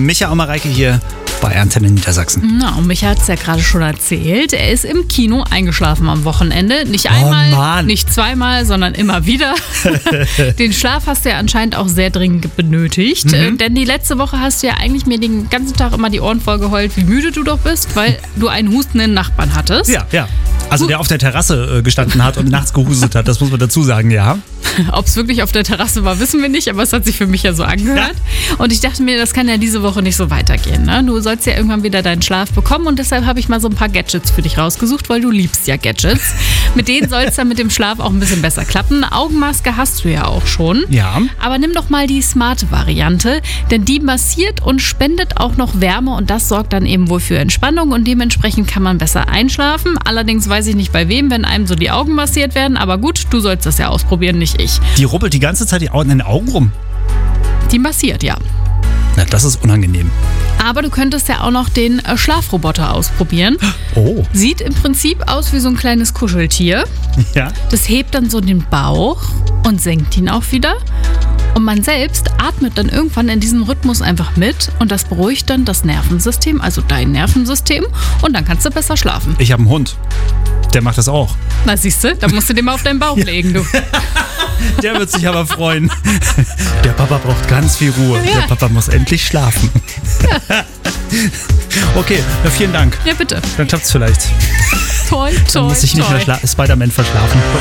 Micha und Mareike hier bei Antenne Niedersachsen. Na, und Micha hat es ja gerade schon erzählt. Er ist im Kino eingeschlafen am Wochenende. Nicht einmal, nicht zweimal, sondern immer wieder. Den Schlaf hast du ja anscheinend auch sehr dringend benötigt. Denn die letzte Woche hast du ja eigentlich mir den ganzen Tag immer die Ohren voll geheult, wie müde du doch bist, weil du einen hustenden Nachbarn hattest. Ja. Also der auf der Terrasse gestanden hat und nachts gehustet hat, das muss man dazu sagen, ja. Ob es wirklich auf der Terrasse war, wissen wir nicht, aber es hat sich für mich ja so angehört. Ja. Und ich dachte mir, das kann ja diese Woche nicht so weitergehen. Ne? Du sollst ja irgendwann wieder deinen Schlaf bekommen und deshalb habe ich mal so ein paar Gadgets für dich rausgesucht, weil du liebst ja Gadgets. Mit denen soll es dann mit dem Schlaf auch ein bisschen besser klappen. Eine Augenmaske hast du ja auch schon. Ja. Aber nimm doch mal die smarte Variante, denn die massiert und spendet auch noch Wärme und das sorgt dann eben wohl für Entspannung und dementsprechend kann man besser einschlafen. Allerdings weiß ich nicht bei wem, wenn einem so die Augen massiert werden, aber gut, du sollst das ja ausprobieren, nicht ich. Die rubbelt die ganze Zeit in den Augen rum. Die massiert, ja. Na, das ist unangenehm. Aber du könntest ja auch noch den Schlafroboter ausprobieren. Oh. Sieht im Prinzip aus wie so ein kleines Kuscheltier. Ja. Das hebt dann so den Bauch und senkt ihn auch wieder. Und man selbst atmet dann irgendwann in diesem Rhythmus einfach mit und das beruhigt dann das Nervensystem, also dein Nervensystem und dann kannst du besser schlafen. Ich habe einen Hund. Der macht das auch. Na siehst du, da musst du den mal auf deinen Bauch legen, du. Der wird sich aber freuen. Der Papa braucht ganz viel Ruhe. Ja. Der Papa muss endlich schlafen. Ja. Okay, vielen Dank. Ja, bitte. Dann klappt's vielleicht. Toi, Dann muss ich nicht mehr Spider-Man verschlafen.